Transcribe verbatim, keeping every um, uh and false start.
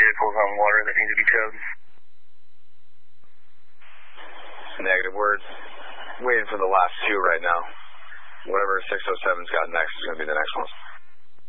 vehicles on water that need to be towed. Negative. We're waiting for the last two right now. Whatever six oh seven's got next is going to be the next one.